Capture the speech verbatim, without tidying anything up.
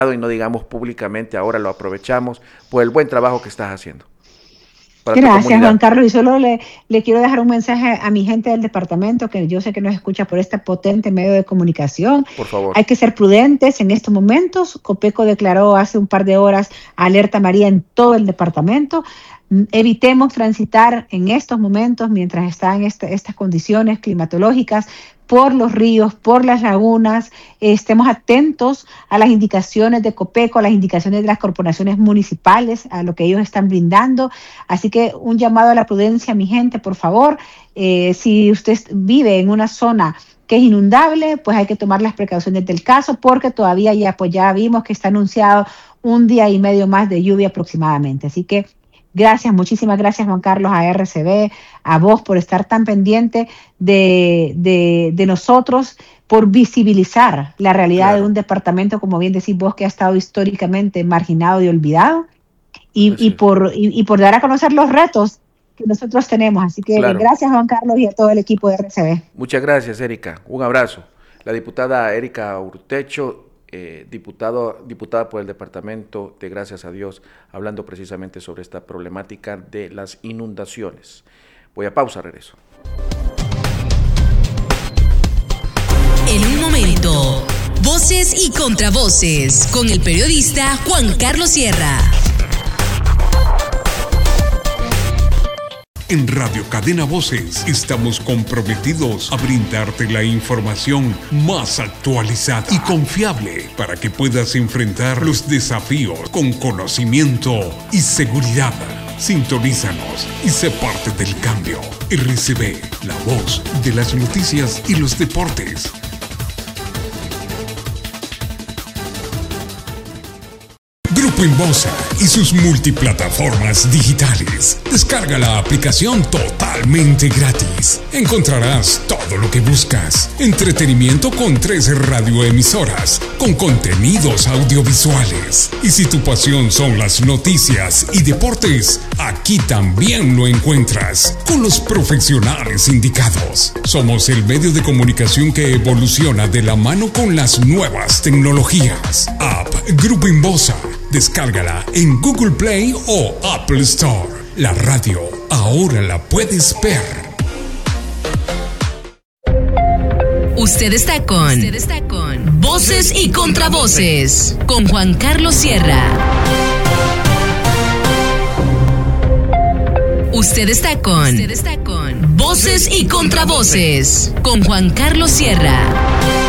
y no digamos públicamente, ahora lo aprovechamos por el buen trabajo que estás haciendo. Gracias, Juan Carlos. Y solo le, le quiero dejar un mensaje a mi gente del departamento, que yo sé que nos escucha por este potente medio de comunicación. Por favor. Hay que ser prudentes en estos momentos. Copeco declaró hace un par de horas alerta amarilla en todo el departamento. Evitemos transitar en estos momentos, mientras están este, estas condiciones climatológicas, por los ríos, por las lagunas. Estemos atentos a las indicaciones de Copeco, a las indicaciones de las corporaciones municipales, a lo que ellos están brindando. Así que un llamado a la prudencia, mi gente, por favor. Eh, si usted vive en una zona que es inundable, pues hay que tomar las precauciones del caso, porque todavía ya, pues ya vimos que está anunciado un día y medio más de lluvia aproximadamente. Así que gracias, muchísimas gracias, Juan Carlos, a R C B, a vos por estar tan pendiente de, de, de nosotros, por visibilizar la realidad claro. de un departamento, como bien decís vos, que ha estado históricamente marginado y olvidado, y, y, por, y, y por dar a conocer los retos que nosotros tenemos. Así que claro. gracias, Juan Carlos, y a todo el equipo de R C B. Muchas gracias, Erika. Un abrazo. La diputada Erika Urtecho, Eh, diputado, diputada por el departamento de Gracias a Dios, hablando precisamente sobre esta problemática de las inundaciones. Voy a pausa, regreso. En un momento, voces y contravoces con el periodista Juan Carlos Sierra. En Radio Cadena Voces estamos comprometidos a brindarte la información más actualizada y confiable para que puedas enfrentar los desafíos con conocimiento y seguridad. Sintonízanos y sé parte del cambio. R C B, la voz de las noticias y los deportes. Grupo Inbosa y sus multiplataformas digitales. Descarga la aplicación totalmente gratis. Encontrarás todo lo que buscas. Entretenimiento con tres radioemisoras, con contenidos audiovisuales. Y si tu pasión son las noticias y deportes, aquí también lo encuentras, con los profesionales indicados. Somos el medio de comunicación que evoluciona de la mano con las nuevas tecnologías. App Grupo Inbosa. Descárgala en Google Play o Apple Store. La radio ahora la puedes ver. Usted está con, Usted está con Voces y Contravoces con Juan Carlos Sierra. Usted está con, Usted está con Voces y Contravoces con Juan Carlos Sierra.